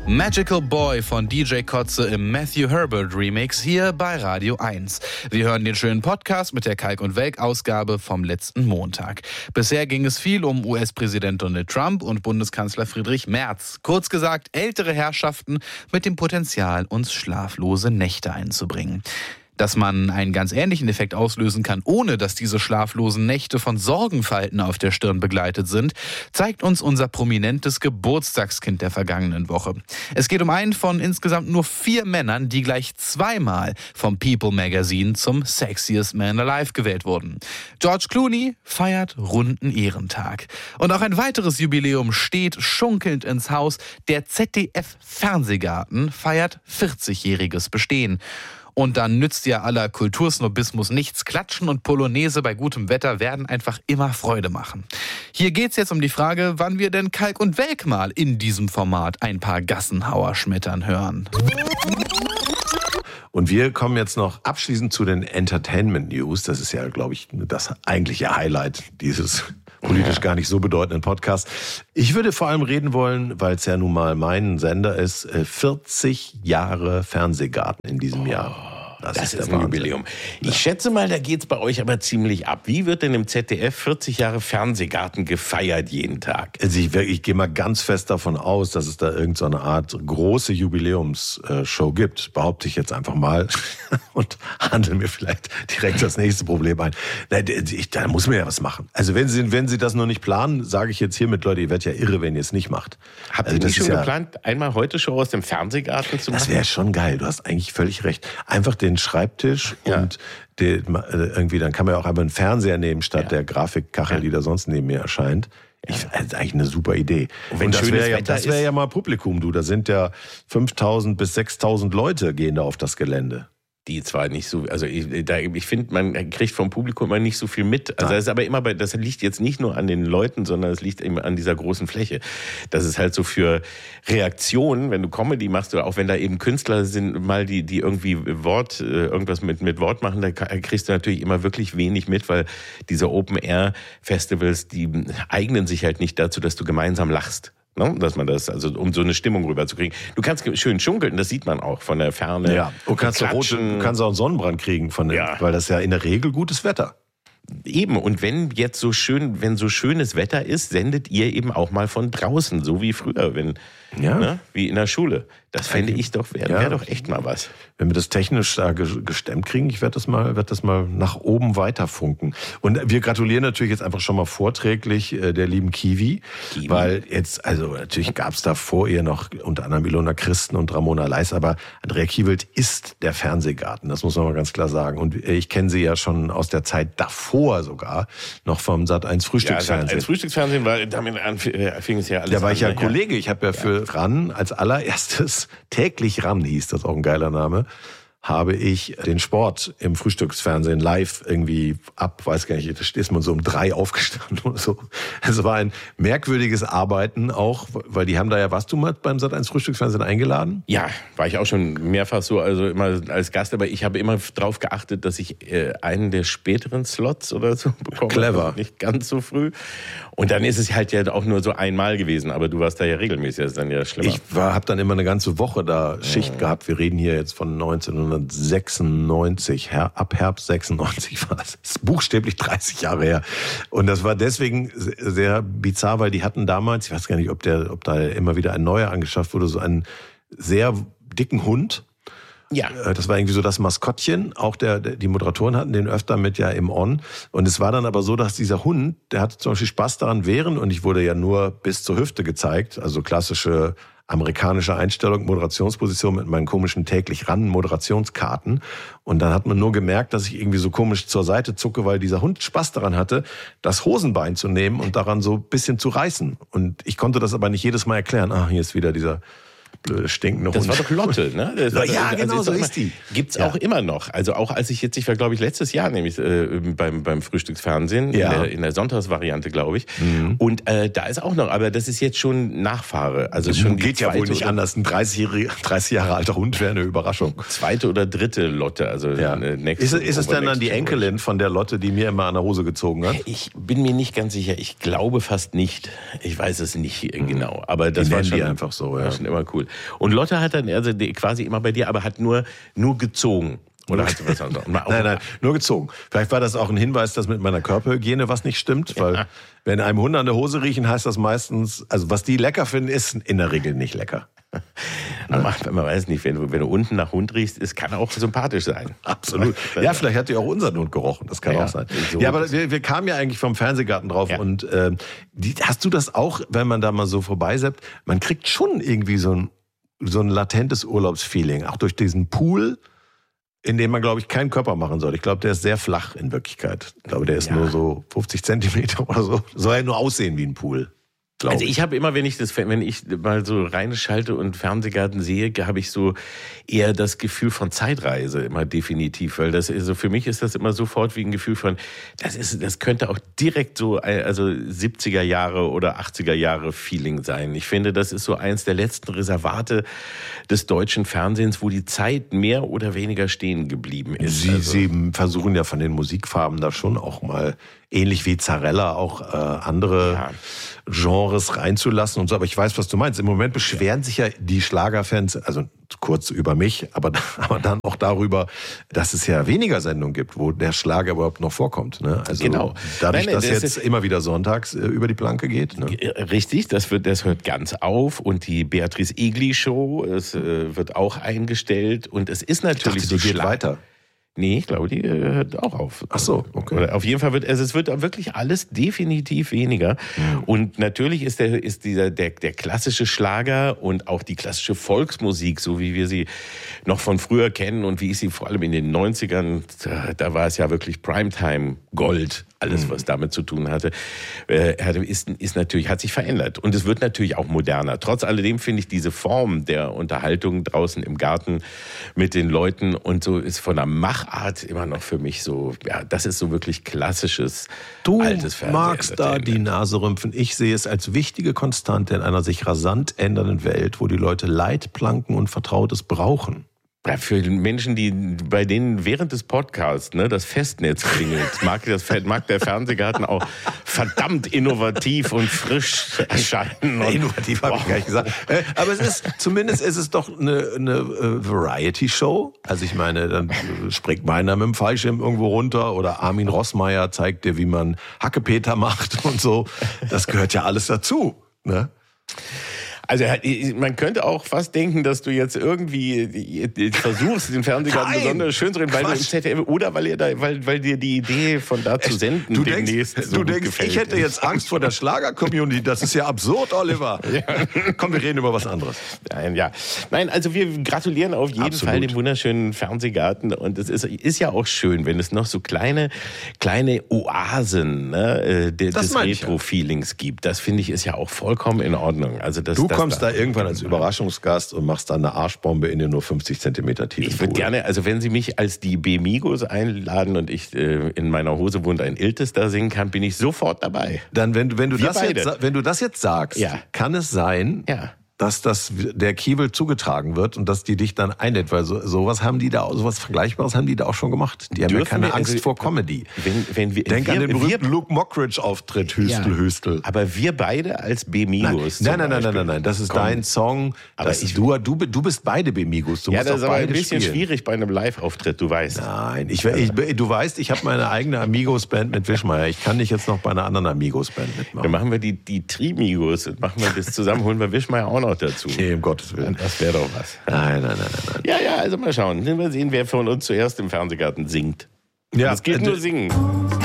Magical Boy von DJ Kotze im Matthew Herbert Remix hier bei Radio 1. Wir hören den schönen Podcast mit der Kalk und Welk-Ausgabe vom letzten Montag. Bisher ging es viel um US-Präsident Donald Trump und Bundeskanzler Friedrich Merz. Kurz gesagt, ältere Herrschaften mit dem Potenzial, uns schlaflose Nächte einzubringen. Dass man einen ganz ähnlichen Effekt auslösen kann, ohne dass diese schlaflosen Nächte von Sorgenfalten auf der Stirn begleitet sind, zeigt uns unser prominentes Geburtstagskind der vergangenen Woche. Es geht um einen von insgesamt nur 4 Männern, die gleich zweimal vom People Magazine zum Sexiest Man Alive gewählt wurden. George Clooney feiert runden Ehrentag. Und auch ein weiteres Jubiläum steht schunkelnd ins Haus. Der ZDF-Fernsehgarten feiert 40-jähriges Bestehen. Und dann nützt ja aller Kultursnobismus nichts. Klatschen und Polonaise bei gutem Wetter werden einfach immer Freude machen. Hier geht's jetzt um die Frage, wann wir denn Kalk und Welk mal in diesem Format ein paar Gassenhauer schmettern hören. Und wir kommen jetzt noch abschließend zu den Entertainment News. Das ist ja, glaube ich, das eigentliche Highlight dieses politisch gar nicht so bedeutenden Podcasts. Ich würde vor allem reden wollen, weil es ja nun mal mein Sender ist, 40 Jahre Fernsehgarten in diesem Jahr. Das ist ein Jubiläum. Ich schätze mal, da geht's bei euch aber ziemlich ab. Wie wird denn im ZDF 40 Jahre Fernsehgarten gefeiert jeden Tag? Also ich gehe mal ganz fest davon aus, dass es da irgendeine Art große Jubiläumsshow gibt. Behaupte ich jetzt einfach mal und handle mir vielleicht direkt das nächste Problem ein. Da muss man ja was machen. Also wenn Sie das noch nicht planen, sage ich jetzt hiermit, Leute, ihr werdet ja irre, wenn ihr es nicht macht. Habt ihr nicht schon geplant, einmal heute Show aus dem Fernsehgarten zu machen? Das wäre schon geil. Du hast eigentlich völlig recht. Einfach den Schreibtisch und irgendwie, dann kann man ja auch einfach einen Fernseher nehmen, statt der Grafikkachel, die da sonst neben mir erscheint. Das ist eigentlich eine super Idee. Und das wäre ja mal Publikum, du. Da sind ja 5.000 bis 6.000 Leute gehen da auf das Gelände. Die zwar nicht so, also ich finde, man kriegt vom Publikum immer nicht so viel mit. Also das ist aber immer das liegt jetzt nicht nur an den Leuten, sondern es liegt eben an dieser großen Fläche. Das ist halt so für Reaktionen, wenn du Comedy machst oder auch wenn da eben Künstler sind, mal die irgendwie irgendwas mit Wort machen, da kriegst du natürlich immer wirklich wenig mit, weil diese Open-Air-Festivals, die eignen sich halt nicht dazu, dass du gemeinsam lachst. Dass man das, also um so eine Stimmung rüberzukriegen. Du kannst schön schunkeln, das sieht man auch von der Ferne. Ja, du kannst auch einen Sonnenbrand kriegen weil das ja in der Regel gutes Wetter. Eben, und wenn so schönes Wetter ist, sendet ihr eben auch mal von draußen, so wie früher, wie in der Schule. Das fände ich doch, wäre doch echt mal was. Wenn wir das technisch da gestemmt kriegen, ich werde das mal nach oben weiterfunken. Und wir gratulieren natürlich jetzt einfach schon mal vorträglich der lieben Kiwi. Weil jetzt, also natürlich gab es da vor ihr noch unter anderem Ilona Christen und Ramona Leis, aber Andrea Kiewelt ist der Fernsehgarten, das muss man mal ganz klar sagen. Und ich kenne sie ja schon aus der Zeit davor sogar, noch vom Sat.1 Frühstücksfernsehen. Ja, Sat.1 Frühstücksfernsehen, weil damit fing es ja alles an. Da war ich ja Kollege, ich habe ja für RAN als allererstes täglich RAN hieß das, auch ein geiler Name, habe ich den Sport im Frühstücksfernsehen live irgendwie weiß gar nicht, da ist man so um 3 aufgestanden oder so. Es war ein merkwürdiges Arbeiten auch, weil die haben da ja, warst du mal beim Sat.1 Frühstücksfernsehen eingeladen? Ja, war ich auch schon mehrfach so, also immer als Gast, aber ich habe immer drauf geachtet, dass ich einen der späteren Slots oder so bekomme. Clever. Also nicht ganz so früh. Und dann ist es halt ja auch nur so einmal gewesen, aber du warst da ja regelmäßig, das ist dann ja schlimmer. Ich habe dann immer eine ganze Woche da Schicht gehabt. Wir reden hier jetzt von 1996, ab Herbst 96 war das. Das ist buchstäblich 30 Jahre her. Und das war deswegen sehr bizarr, weil die hatten damals, ich weiß gar nicht, ob da immer wieder ein neuer angeschafft wurde, so einen sehr dicken Hund. Ja. Das war irgendwie so das Maskottchen. Auch die Moderatoren hatten den öfter mit ja im On. Und es war dann aber so, dass dieser Hund, der hatte zum Beispiel Spaß daran und ich wurde ja nur bis zur Hüfte gezeigt, also klassische amerikanische Einstellung, Moderationsposition mit meinen komischen täglich RAN Moderationskarten. Und dann hat man nur gemerkt, dass ich irgendwie so komisch zur Seite zucke, weil dieser Hund Spaß daran hatte, das Hosenbein zu nehmen und daran so ein bisschen zu reißen. Und ich konnte das aber nicht jedes Mal erklären. Hier ist wieder dieser blöde stinkende Hund. Das war doch Lotte, ne? Ja, genau, so ist die. Gibt's auch immer noch. Also auch als ich war glaube ich letztes Jahr nämlich beim Frühstücksfernsehen, in der Sonntagsvariante, glaube ich. Mhm. Und da ist auch noch, aber das ist jetzt schon Nachfahre. Also das schon geht ja wohl nicht anders. Ein 30 Jahre alter Hund wäre eine Überraschung. Zweite oder dritte Lotte. Also ist es denn dann die Enkelin von der Lotte, die mir immer an der Hose gezogen hat? Ich bin mir nicht ganz sicher. Ich glaube fast nicht. Ich weiß es nicht genau. Aber das war schon die einfach so. Ja. War schon immer cool. cool. Und Lotte hat dann also quasi immer bei dir, aber hat nur gezogen. Oder hast du was anderes? Nein, nur gezogen. Vielleicht war das auch ein Hinweis, dass mit meiner Körperhygiene was nicht stimmt, weil wenn einem Hunde an der Hose riechen, heißt das meistens, also was die lecker finden, ist in der Regel nicht lecker. Man weiß nicht, wenn du unten nach Hund riechst, es kann auch sympathisch sein. Absolut. Ja, vielleicht hat die auch unseren Hund gerochen, das kann auch sein. So ja, aber wir kamen ja eigentlich vom Fernsehgarten drauf und hast du das auch, wenn man da mal so vorbeiseppt, man kriegt schon irgendwie so ein latentes Urlaubsfeeling, auch durch diesen Pool, in dem man, glaube ich, keinen Körper machen soll. Ich glaube, der ist sehr flach in Wirklichkeit. Ich glaube, der ist nur so 50 Zentimeter oder so. Soll ja nur aussehen wie ein Pool. Also ich habe immer, wenn ich mal so reinschalte und Fernsehgarten sehe, habe ich so eher das Gefühl von Zeitreise immer definitiv, weil das also für mich ist das immer sofort wie ein Gefühl von, das könnte auch direkt so also 70er Jahre oder 80er Jahre Feeling sein. Ich finde, das ist so eins der letzten Reservate des deutschen Fernsehens, wo die Zeit mehr oder weniger stehen geblieben ist. Sie versuchen ja von den Musikfarben da schon auch mal ähnlich wie Zarella auch andere Genres reinzulassen und so. Aber ich weiß, was du meinst. Im Moment beschweren sich ja die Schlagerfans, also kurz über mich, aber dann auch darüber, dass es ja weniger Sendungen gibt, wo der Schlager überhaupt noch vorkommt. Ne? Also genau. Dadurch, dass jetzt immer wieder sonntags über die Planke geht. Ne? Richtig, das hört ganz auf. Und die Beatrice Egli Show, es wird auch eingestellt. Und es ist natürlich ich dachte, die geht weiter. Nee, ich glaube, die hört auch auf. Ach so, okay. Oder auf jeden Fall wird wirklich alles definitiv weniger. Mhm. Und natürlich ist der klassische Schlager und auch die klassische Volksmusik, so wie wir sie noch von früher kennen und wie ich sie vor allem in den 90ern, da war es ja wirklich Primetime Gold. Alles, was damit zu tun hatte, hat sich verändert. Und es wird natürlich auch moderner. Trotz alledem finde ich diese Form der Unterhaltung draußen im Garten mit den Leuten und so ist von der Machart immer noch für mich so, ja, das ist so wirklich klassisches, altes Fernsehen. Du magst da die Nase rümpfen. Ich sehe es als wichtige Konstante in einer sich rasant ändernden Welt, wo die Leute Leitplanken und Vertrautes brauchen. Ja, für Menschen, bei denen während des Podcasts das Festnetz klingelt, mag der Fernsehgarten auch verdammt innovativ und frisch erscheinen. Innovativ habe ich gar nicht gesagt. Aber zumindest ist es doch eine Variety-Show. Also ich meine, dann springt meiner mit dem Fallschirm irgendwo runter oder Armin Rossmeier zeigt dir, wie man Hackepeter macht und so. Das gehört ja alles dazu, ne? Also man könnte auch fast denken, dass du jetzt irgendwie versuchst, den Fernsehgarten besonders schön zu reden, weil du im ZDF oder weil dir die Idee von da zu senden du denkst, ich hätte jetzt Angst vor der Schlager-Community. Das ist ja absurd, Oliver. Ja. Komm, wir reden über was anderes. Nein, also wir gratulieren auf jeden Fall dem wunderschönen Fernsehgarten und es ist ja auch schön, wenn es noch so kleine Oasen des Retro-Feelings gibt. Das finde ich ist ja auch vollkommen in Ordnung. Also du kommst da irgendwann als Überraschungsgast und machst dann eine Arschbombe in den nur 50 Zentimeter tiefen Ich würde gerne, also wenn Sie mich als die B-Migos einladen und ich in meiner Hose wohnt ein Iltis da singen kann, bin ich sofort dabei. Dann, wenn du das jetzt sagst, kann es sein, dass der Kiebel zugetragen wird und dass die dich dann einlädt, weil sowas Vergleichbares haben die da auch schon gemacht. Die haben ja keine Angst vor Comedy. Denk an den berühmten Luke Mockridge-Auftritt, Hüstel. Aber wir beide als B-Migos. Nein, das ist dein Song. Aber du bist beide B-Migos. Du musst das ist aber ein spielen. bisschen schwierig bei einem Live-Auftritt, du weißt. Nein, du weißt, ich habe meine eigene Amigos-Band mit Wischmeier. Ich kann nicht jetzt noch bei einer anderen Amigos-Band mitmachen. Dann machen wir die Trimigos und machen wir das zusammen, holen wir Wischmeier auch noch dazu. Nee, um Gottes Willen. Das wäre doch was. Nein. Ja, also mal schauen. Mal sehen, wer von uns zuerst im Fernsehgarten singt. Ja, es geht nur singen.